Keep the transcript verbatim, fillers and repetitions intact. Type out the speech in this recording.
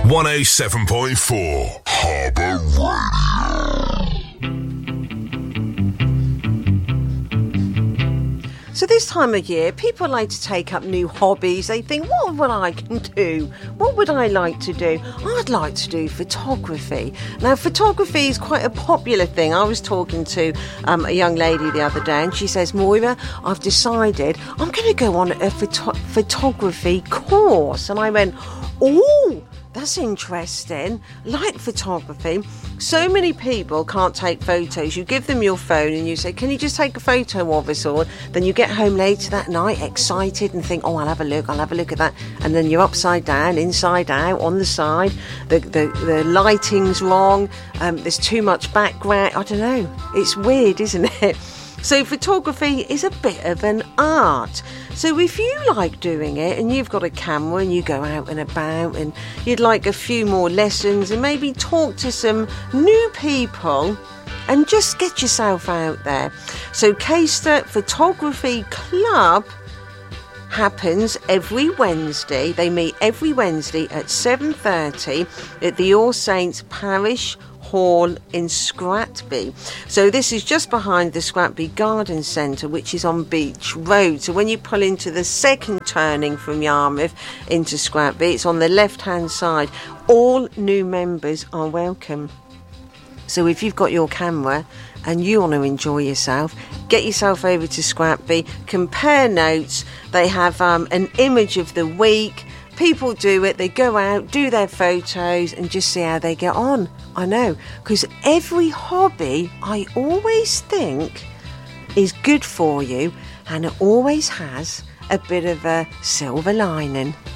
one oh seven point four Harbour Radio. So this time of year, people like to take up new hobbies. They think, what would I can do? What would I like to do? I'd like to do photography. Now, photography is quite a popular thing. I was talking to um, a young lady the other day, and she says, Moira, I've decided I'm going to go on a photo- photography course. And I went, oh, that's interesting. Like photography. So many people can't take photos. You give them your phone and you say, can you just take a photo of us all? Then you get home later that night excited and think, oh, I'll have a look, I'll have a look at that. And then you're upside down, inside out, on the side. The the, the lighting's wrong. Um, there's too much background. I don't know. It's weird, isn't it? So photography is a bit of an art. So if you like doing it and you've got a camera and you go out and about and you'd like a few more lessons and maybe talk to some new people and just get yourself out there. So Caister Photography Club happens every Wednesday. They meet every Wednesday at seven thirty at the All Saints Parish Hall in Scratby. So this is just behind the Scratby Garden Centre, which is on Beach Road. So when you pull into the second turning from Yarmouth into Scratby, it's on the left hand side. All new members are welcome. So if you've got your camera and you want to enjoy yourself, get yourself over to Scratby, compare notes. They have um, an image of the week. People do it, they go out, do their photos and just see how they get on. I know, because every hobby, I always think, is good for you and it always has a bit of a silver lining.